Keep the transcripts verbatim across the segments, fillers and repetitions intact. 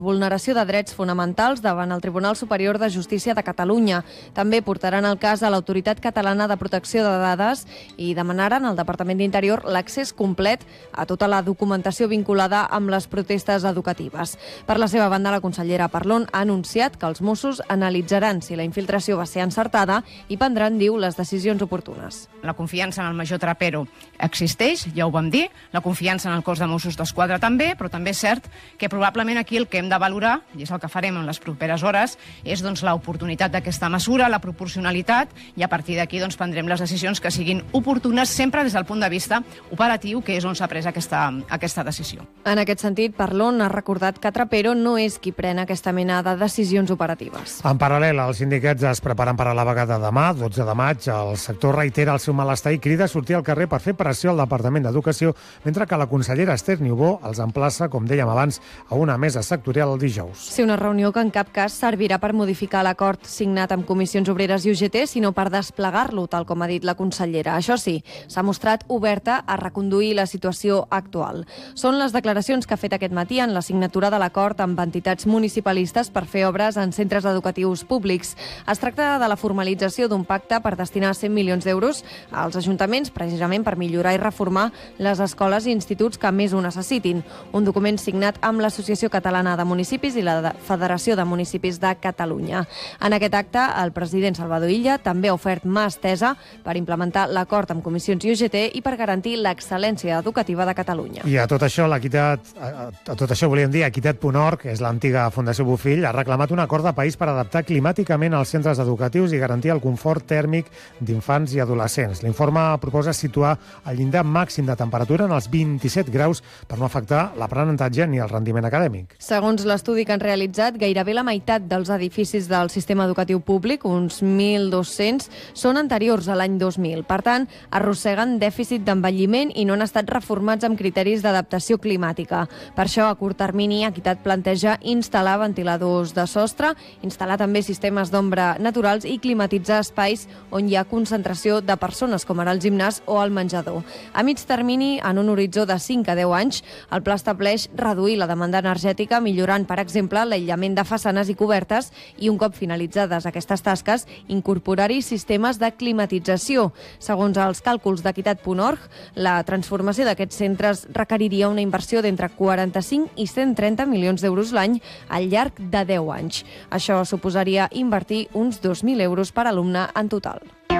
vulneració de drets fonamentals davant el Tribunal Superior de Justícia de Catalunya. També portaran el cas a l'Autoritat Catalana de Protecció de Dades i demanaren al Departament d'Interior l'accés complet a tota la documentació vinculada amb les protestes educatives. Per la seva banda, la consellera Parlon ha anunciat que els Mossos analitzaran si la infiltració va ser encertada i prendran, diu, les decisions oportunes. La confiança en el major Trapero existeix, ja ho vam dir, la confiança en el cos de Mossos d'Esquadra també, però també és cert que probablement aquí el que hem de valorar, i és el que farem en les properes hores, és doncs, l'oportunitat d'aquesta mesura, la proporcionalitat, i a partir d'aquí doncs, prendrem les decisions que siguin oportunes, sempre des del punt de vista operatiu, que és on s'ha pres aquesta, aquesta decisió. En aquest sentit, Parlon ha recordat que Trapero no és qui pren aquesta mena de decisions operatives. En paral·lel, els sindicats es preparen per a la vaga de demà, dotze de maig. El sector reitera el seu malestar i crida a sortir al carrer per fer pressió al Departament d'Educació, mentre que la consellera Esther Niubó els emplaça, com dèiem abans, a una mesa sectorial el dijous. Sí, una reunió que en cap cas servirà per modificar l'acord signat amb Comissions Obreres i U G T, sinó per desplegar-lo, tal com ha dit la consellera. Això sí, s'ha mostrat oberta a reconduir la situació actual. Són les declaracions que ha fet aquest matí en la signatura de l'acord amb entitats municipalistes per fer obres en centres educatius públics. Es tracta de la formalització d'un pacte per destinar cent milions d'euros als ajuntaments, precisament per millorar i reformar les escoles i instituts que més ho necessitin. Un document signat amb l'Associació Catalana de Municipis i la Federació de Municipis de Catalunya. En aquest acte, el president Salvador Illa també ha ofert mà estesa per implementar l'acord amb comissions i U G T i per garantir l'excel·lència educativa de Catalunya. I a tot això, l'equitat, a, a tot això volíem dir, Equitat punt org, que és l'antiga Fundació Bofill, ha reclamat un acord de país per adaptar climàticament els centres educatius i garantir el confort tèrmic d'infants i adolescents. L'informe proposa situar el llindar màxim de temperatura en els vint-i-set graus per no afectar l'aprenentatge ni el rendiment acadèmic. Segons l'estudi que han realitzat, gairebé la meitat dels edificis del sistema educatiu públic, uns mil dos-cents, són anteriors a l'any dos mil. Per tant, arrosseguen dèficit d'envelliment i no han estat reformats amb criteris d'adaptació climàtica. Per això, a curt termini, Equitat planteja instal·lar ventiladors de sostre, instal·lar també sistemes d'ombra naturals i climatitzar espais on hi ha concentració de persones, com ara el gimnàs o el menjador. A mig termini, en un horitzó de cinc a deu anys, el pla estableix reduir la demanda energètica, millorant, per exemple, l'aïllament de façanes i cobertes i, un cop finalitzades aquestes tasques, incorporar-hi sistemes de climatització. Segons els càlculs d'Equitat punt org, la transformació d'aquests centres requeriria una inversió d'entre quaranta-cinc i cent trenta milions d'euros l'any al llarg de deu anys. Això suposaria invertir uns dos mil euros per alumne en total.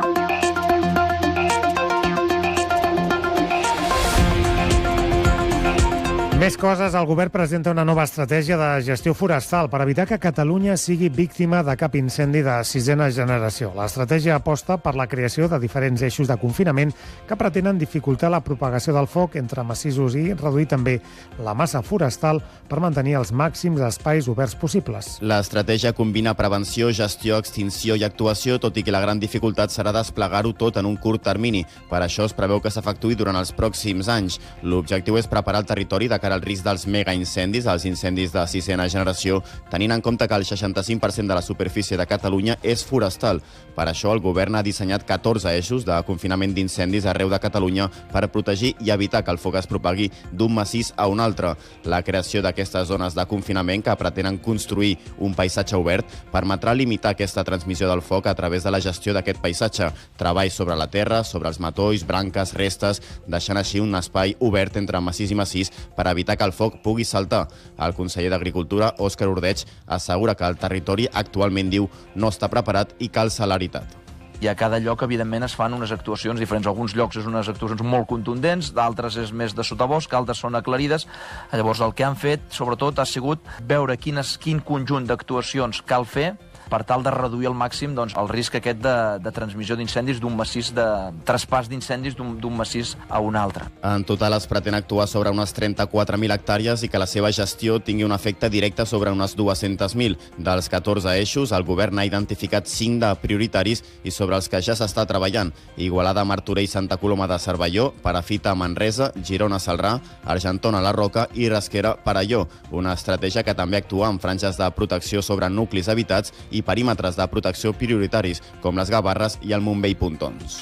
Més coses, el govern presenta una nova estratègia de gestió forestal per evitar que Catalunya sigui víctima de cap incendi de sisena generació. L'estratègia aposta per la creació de diferents eixos de confinament que pretenen dificultar la propagació del foc entre massissos i reduir també la massa forestal per mantenir els màxims espais oberts possibles. L'estratègia combina prevenció, gestió, extinció i actuació, tot i que la gran dificultat serà desplegar-ho tot en un curt termini. Per això es preveu que s'efectuï durant els pròxims anys. L'objectiu és preparar el territori de cara al risc dels megaincendis, els incendis de sisena generació, tenint en compte que el seixanta-cinc per cent de la superfície de Catalunya és forestal. Per això, el govern ha dissenyat catorze eixos de confinament d'incendis arreu de Catalunya per protegir i evitar que el foc es propagui d'un massís a un altre. La creació d'aquestes zones de confinament que pretenen construir un paisatge obert permetrà limitar aquesta transmissió del foc a través de la gestió d'aquest paisatge, treball sobre la terra, sobre els matolls, branques, restes, deixant així un espai obert entre massís i massís per evitar que el foc pugui saltar. El conseller d'Agricultura, Òscar Ordeig, assegura que el territori actualment, diu, no està preparat i cal celeritat. I a cada lloc, evidentment, es fan unes actuacions diferents. Alguns llocs és unes actuacions molt contundents, d'altres és més de sotabosc, altres són aclarides. Llavors, el que han fet, sobretot, ha sigut veure quines, quin conjunt d'actuacions cal fer per tal de reduir al màxim doncs, el risc aquest de, de transmissió d'incendis d'un massís, de traspàs d'incendis d'un massís a un altre. En total es pretén actuar sobre unes trenta-quatre mil hectàrees i que la seva gestió tingui un efecte directe sobre unes dues-centes mil. Dels catorze eixos, el govern ha identificat cinc de prioritaris i sobre els que ja s'està treballant. Igualada, Martorell, Santa Coloma de Cervelló, Perafita, Manresa, Girona, Celrà, Argentona, La Roca i Rasquera, Perelló. Una estratègia que també actua en franges de protecció sobre nuclis habitats i perímetres de protecció prioritaris, com les Gavarres i el Montbell Pontons.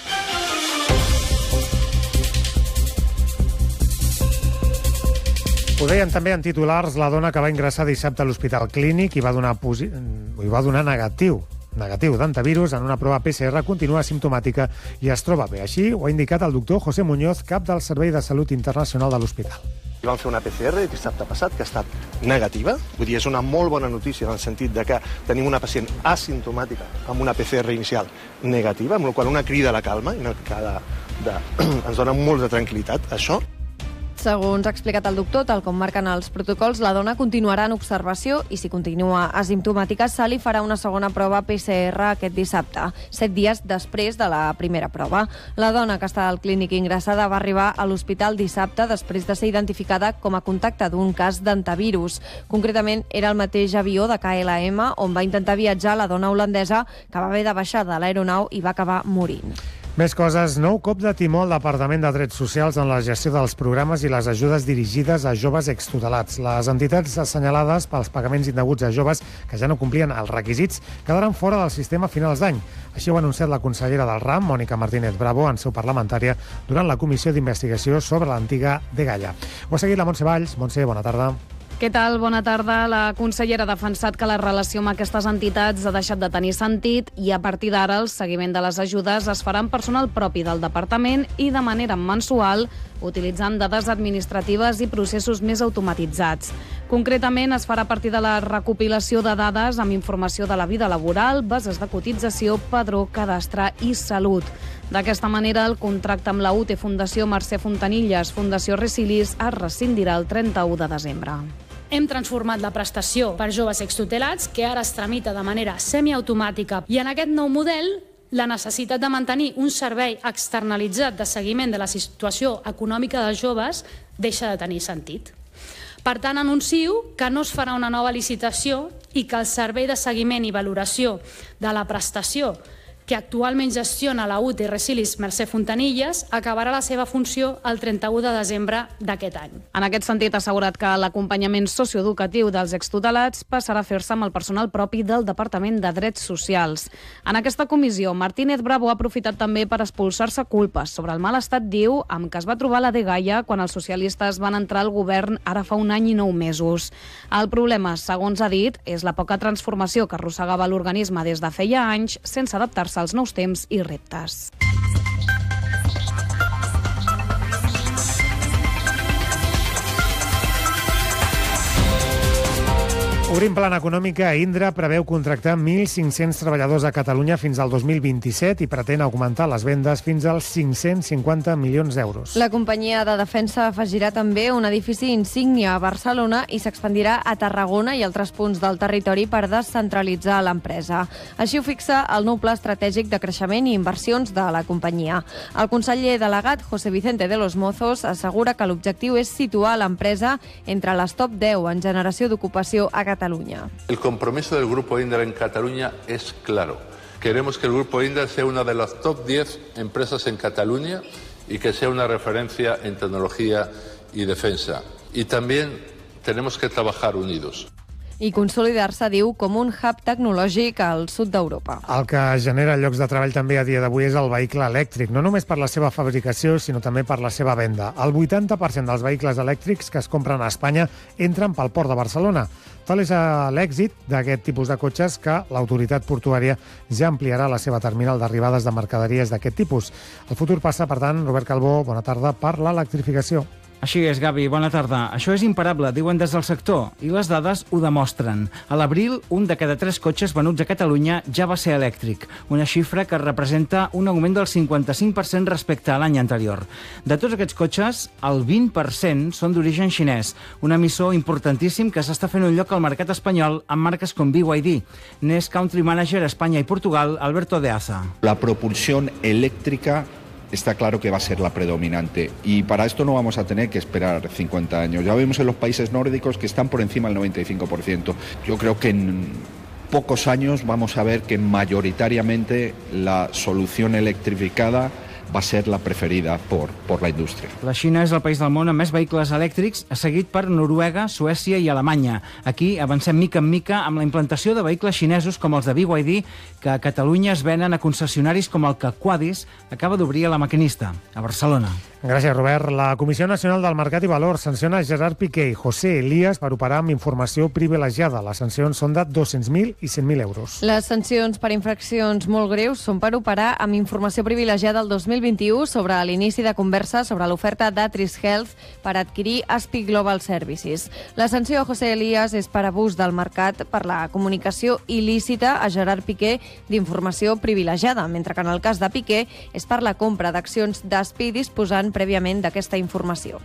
Ho deien també en titulars, la dona que va ingressar dissabte a l'Hospital Clínic i va donar, posi... i va donar negatiu negatiu d'antivirus en una prova P C R continua asimptomàtica i es troba bé. Així ho ha indicat el doctor José Muñoz, cap del Servei de Salut Internacional de l'hospital. Vam fer una P C R dissabte passat que ha estat negativa. Vull dir, és una molt bona notícia en el sentit de que tenim una pacient asimptomàtica amb una P C R inicial negativa, amb la qual una crida a la calma i una crida de... ens dona molt de tranquil·litat, això. Segons ha explicat el doctor, tal com marquen els protocols, la dona continuarà en observació i si continua asimptomàtica se li farà una segona prova P C R aquest dissabte, set dies després de la primera prova. La dona que està al clínic ingressada va arribar a l'hospital dissabte després de ser identificada com a contacte d'un cas d'antivirus. Concretament, era el mateix avió de K L M on va intentar viatjar la dona holandesa que va haver de baixar de l'aeronau i va acabar morint. Més coses. Nou cop de timó al Departament de Drets Socials en la gestió dels programes i les ajudes dirigides a joves extutelats. Les entitats assenyalades pels pagaments indeguts a joves que ja no complien els requisits quedaran fora del sistema a finals d'any. Així ho ha anunciat la consellera del RAM, Mònica Martínez Bravo, en seu parlamentària durant la comissió d'investigació sobre l'antiga Dgaia. Ho ha seguit la Montse Valls. Montse, bona tarda. Què tal? Bona tarda. La consellera ha defensat que la relació amb aquestes entitats ha deixat de tenir sentit i a partir d'ara el seguiment de les ajudes es farà amb personal propi del departament i de manera mensual, utilitzant dades administratives i processos més automatitzats. Concretament, es farà a partir de la recopilació de dades amb informació de la vida laboral, bases de cotització, padró, cadastre i salut. D'aquesta manera, el contracte amb la U T Fundació Mercè Fontanilles, Fundació Resilis, es rescindirà el trenta-u de desembre. Hem transformat la prestació per joves extutelats, que ara es tramita de manera semiautomàtica, i en aquest nou model la necessitat de mantenir un servei externalitzat de seguiment de la situació econòmica dels joves deixa de tenir sentit. Per tant, anuncio que no es farà una nova licitació i que el servei de seguiment i valoració de la prestació que actualment gestiona la U T Resilis Mercè Fontanilles, acabarà la seva funció el trenta-u de desembre d'aquest any. En aquest sentit, ha assegurat que l'acompanyament socioeducatiu dels extutelats passarà a fer-se amb el personal propi del Departament de Drets Socials. En aquesta comissió, Martínez Bravo ha aprofitat també per expulsar-se culpes sobre el mal estat, diu, amb què es va trobar la Dgaia quan els socialistes van entrar al govern ara fa un any i nou mesos. El problema, segons ha dit, és la poca transformació que arrossegava l'organisme des de feia anys sense adaptar-se als nous temps i reptes. Obrim plana econòmica. Indra preveu contractar mil cinc-cents treballadors a Catalunya fins al dos mil vint-i-set i pretén augmentar les vendes fins als cinc-cents cinquanta milions d'euros. La companyia de defensa afegirà també un edifici insígnia a Barcelona i s'expandirà a Tarragona i altres punts del territori per descentralitzar l'empresa. Així ho fixa el nou pla estratègic de creixement i inversions de la companyia. El conseller delegat, José Vicente de los Mozos, assegura que l'objectiu és situar l'empresa entre les top deu en generació d'ocupació a Catalunya. El compromiso del Grupo Indra en Cataluña es claro. Queremos que el Grupo Indra sea una de las top diez empresas en Cataluña y que sea una referencia en tecnología y defensa. Y también tenemos que trabajar unidos. I consolidar-se, diu, com un hub tecnològic al sud d'Europa. El que genera llocs de treball també a dia d'avui és el vehicle elèctric, no només per la seva fabricació, sinó també per la seva venda. El vuitanta per cent dels vehicles elèctrics que es compren a Espanya entren pel port de Barcelona. Tal és l'èxit d'aquest tipus de cotxes que l'autoritat portuària ja ampliarà la seva terminal d'arribades de mercaderies d'aquest tipus. El futur passa, per tant, Robert Calbó, bona tarda, per l'electrificació. Així és, Gavi, bona tarda. Això és imparable, diuen des del sector, i les dades ho demostren. A l'abril, un de cada tres cotxes venuts a Catalunya ja va ser elèctric, una xifra que representa un augment del cinquanta-cinc per cent respecte a l'any anterior. De tots aquests cotxes, el vint per cent són d'origen xinès, un emissor importantíssim que s'està fent un lloc al mercat espanyol amb marques com B Y D. N'és Country Manager a Espanya i Portugal, Alberto de Aza. La propulsión eléctrica está claro que va a ser la predominante y para esto no vamos a tener que esperar cincuenta años. Ya vemos en los países nórdicos que están por encima del noventa y cinco por ciento. Yo creo que en pocos años vamos a ver que mayoritariamente la solución electrificada va a ser la preferida por, por la industria. La Xina és el país del món amb més vehicles elèctrics, seguit per Noruega, Suècia i Alemanya. Aquí avancem mica en mica amb la implantació de vehicles xinesos com els de B Y D, que a Catalunya es venen a concessionaris com el que Quadis acaba d'obrir a La Maquinista, a Barcelona. Gràcies, Robert. La Comissió Nacional del Mercat i Valor sanciona Gerard Piqué i José Elías per operar amb informació privilegiada. Les sancions són de dos-cents mil i cent mil euros. Les sancions per infraccions molt greus són per operar amb informació privilegiada el dos mil vint-i-u sobre l'inici de conversa sobre l'oferta d'Atris Health per adquirir Aspi Global Services. La sanció a José Elías és per abús del mercat per la comunicació il·lícita a Gerard Piqué d'informació privilegiada, mentre que en el cas de Piqué és per la compra d'accions d'Aspi disposant prèviament d'aquesta informació.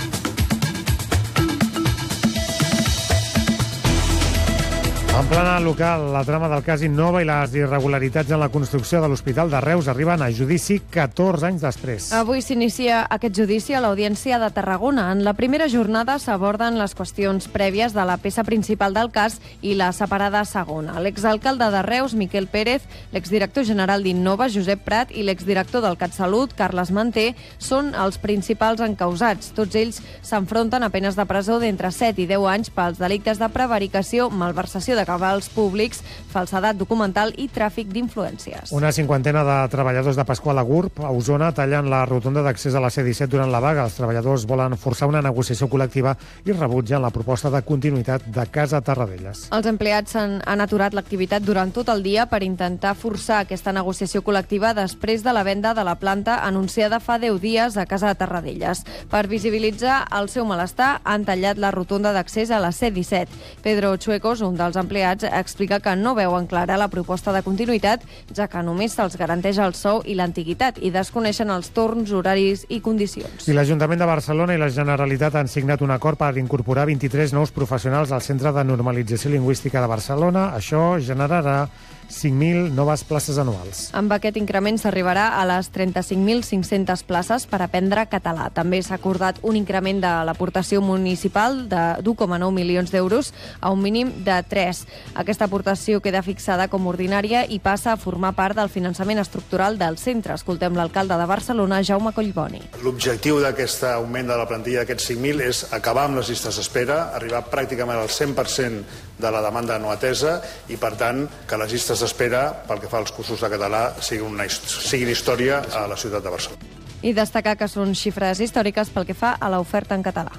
En plana local, la trama del cas Innova i les irregularitats en la construcció de l'Hospital de Reus arriben a judici catorze anys després. Avui s'inicia aquest judici a l'Audiència de Tarragona. En la primera jornada s'aborden les qüestions prèvies de la peça principal del cas i la separada segona. L'exalcalde de Reus, Miquel Pérez, l'exdirector general d'Innova, Josep Prat, i l'exdirector del CatSalut, Carles Manté, són els principals encausats. Tots ells s'enfronten a penes de presó d'entre set i deu anys pels delictes de prevaricació, malversació de cabals públics, falsedat documental i tràfic d'influències. Una cinquantena de treballadors de Pasqual a Gurb, a Osona, tallen la rotonda d'accés a la C disset durant la vaga. Els treballadors volen forçar una negociació col·lectiva i rebutgen la proposta de continuïtat de Casa Tarradellas. Els empleats han, han aturat l'activitat durant tot el dia per intentar forçar aquesta negociació col·lectiva després de la venda de la planta anunciada fa deu dies a Casa Tarradellas. Per visibilitzar el seu malestar, han tallat la rotonda d'accés a la C disset. Pedro Chuecos, un dels empleats, explica que no veuen clara la proposta de continuïtat, ja que només se'ls garanteix el sou i l'antiguitat i desconeixen els torns, horaris i condicions. I l'Ajuntament de Barcelona i la Generalitat han signat un acord per incorporar vint-i-tres nous professionals al Centre de Normalització Lingüística de Barcelona. Això generarà cinc mil noves places anuals. Amb aquest increment s'arribarà a les trenta-cinc mil cinc-centes places per aprendre català. També s'ha acordat un increment de l'aportació municipal de d'un coma nou milions d'euros a un mínim de tres. Aquesta aportació queda fixada com ordinària i passa a formar part del finançament estructural del centre. Escoltem l'alcalde de Barcelona, Jaume Collboni. L'objectiu d'aquest augment de la plantilla d'aquests cinc mil és acabar amb les llistes d'espera, arribar pràcticament al cent per cent de la demanda no atesa i, per tant, que les llistes d'espera pel que fa als cursos de català siguin, una, siguin història a la ciutat de Barcelona. I destacar que són xifres històriques pel que fa a l'oferta en català.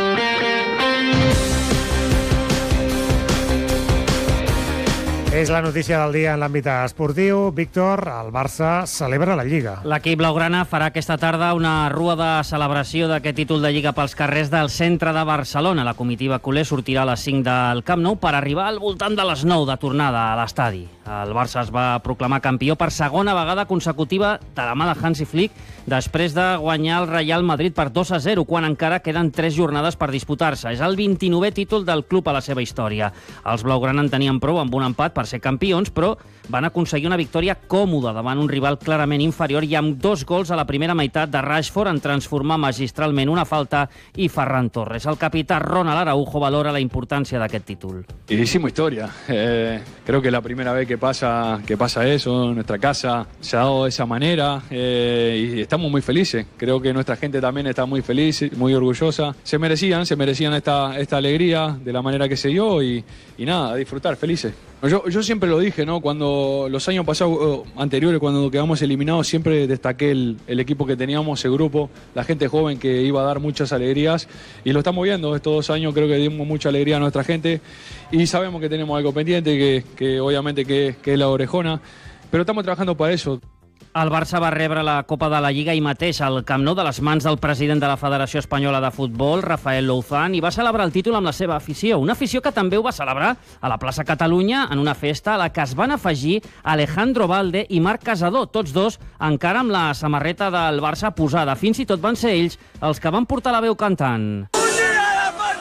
És la notícia del dia en l'àmbit esportiu. Víctor, el Barça celebra la Lliga. L'equip blaugrana farà aquesta tarda una rua de celebració d'aquest títol de Lliga pels carrers del centre de Barcelona. La comitiva culer sortirà a les cinc del Camp Nou per arribar al voltant de les nou de tornada a l'estadi. El Barça es va proclamar campió per segona vegada consecutiva de la mà de Hansi Flick després de guanyar el Real Madrid per dos a zero, quan encara queden tres jornades per disputar-se. És el vint-i-novè títol del club a la seva història. Els blaugrana en tenien prou amb un empat per ser campions, però van aconseguir una victòria còmoda davant un rival clarament inferior i amb dos gols a la primera meitat de Rashford en transformar magistralment una falta i Ferran Torres. El capità Ronald Araujo valora la importància d'aquest títol. Hicimos historia. Eh, creo que es la primera vez que pasa, que pasa eso en nuestra casa. Se ha dado de esa manera eh, y estamos muy felices. Creo que nuestra gente también está muy feliz, muy orgullosa. Se merecían, se merecían esta, esta alegría de la manera que se dio y, y nada, a disfrutar, felices. Yo, yo siempre lo dije, ¿no? Cuando los años pasados, anteriores, cuando quedamos eliminados, siempre destaqué el, el equipo que teníamos, el grupo, la gente joven que iba a dar muchas alegrías, y lo estamos viendo. Estos dos años creo que dimos mucha alegría a nuestra gente y sabemos que tenemos algo pendiente, que, que obviamente que, que es la orejona, pero estamos trabajando para eso. El Barça va rebre la Copa de la Lliga ahir mateix al Camp Nou de les mans del president de la Federació Espanyola de Futbol, Rafael Louzán, i va celebrar el títol amb la seva afició. Una afició que també ho va celebrar a la plaça Catalunya en una festa a la que es van afegir Alejandro Valde i Marc Casador, tots dos encara amb la samarreta del Barça posada. Fins i tot van ser ells els que van portar la veu cantant.